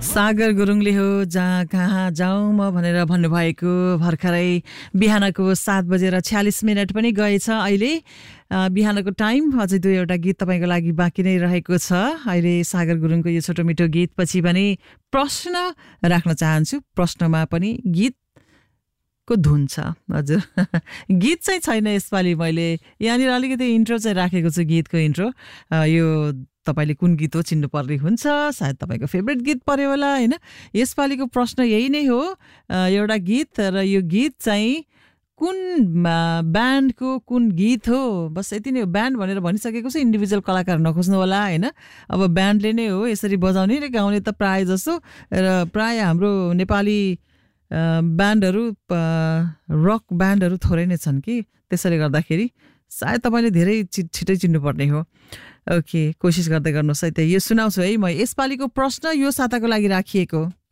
सागर गुरुङले हो जहाँ कहाँ जाउँ म भनेर भन्नुभएको भर्खरै बिहानको 7:46 पनि गएछ अहिले बिहानको टाइम अझै दुईवटा गीत तपाईँको लागि बाँकी नै रहेको छ अहिले सागर गुरुङको यो छोटो मिठो गीत पछि पनि प्रश्न राख्न चाहन्छु प्रश्नमा पनि गीत को धुन छ हजुर गीत चाहिँ छैन यसपालि मैले यहाँनिर अलिकति इन्ट्रो चाहिँ राखेको छु गीतको इन्ट्रो यो तपाईले कुन गीत हो चिन्नु पर्ने हुन्छ सायद तपाईको फेभरेट गीत पर्यो होला हैन यसपालिको प्रश्न यही नै हो एउटा गीत र यो गीत चाहिँ कुन ब्यान्डको कुन गीत हो बस यति नै हो ब्यान्ड भनेर भनिसकेको छु इन्डिभिजुअल कलाकार नखोज्नु होला हैन अब ब्यान्डले नै हो यसरी बजाउने र गाउने त प्राय जसो र प्राय हाम्रो नेपाली ब्यान्डहरु रक ब्यान्डहरु थोरै नै छन् कि त्यसैले गर्दाखेरि सायद तपाईले धेरै छिटै चिन्नु पर्ने हो ओके कोशिश गर्दै गर्नुस् है त यो सुनाउँछु है म यसपालिको प्रश्न यो साताको लागि राखिएको